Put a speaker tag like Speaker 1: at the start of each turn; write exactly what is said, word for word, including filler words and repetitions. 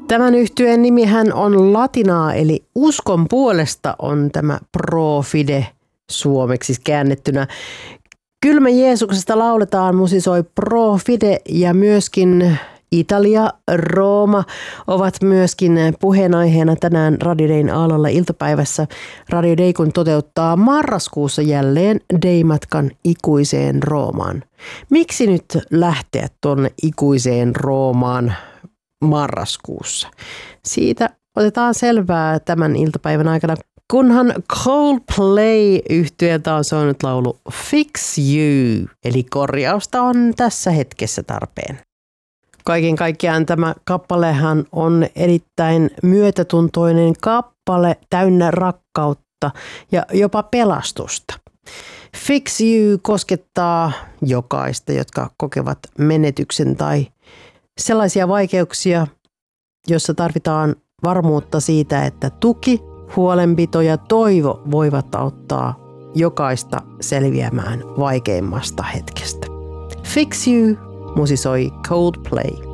Speaker 1: Tämän yhtyeen nimihän on latinaa, eli uskon puolesta on tämä pro fide suomeksi käännettynä. Kylmä Jeesuksesta lauletaan, musisoi pro fide ja myöskin Italia, Rooma ovat myöskin puheenaiheena tänään Radio Dayn aallolla iltapäivässä. Radio Day kun toteuttaa marraskuussa jälleen Day-matkan ikuiseen Roomaan. Miksi nyt lähteä tuonne ikuiseen Roomaan marraskuussa? Siitä otetaan selvää tämän iltapäivän aikana, kunhan Coldplay-yhtyeeltä on soinut laulu Fix You, eli korjausta on tässä hetkessä tarpeen. Kaiken kaikkiaan tämä kappalehan on erittäin myötätuntoinen kappale, täynnä rakkautta ja jopa pelastusta. Fix You koskettaa jokaista, jotka kokevat menetyksen tai sellaisia vaikeuksia, joissa tarvitaan varmuutta siitä, että tuki, huolenpito ja toivo voivat auttaa jokaista selviämään vaikeimmasta hetkestä. Fix You musisoi Coldplay.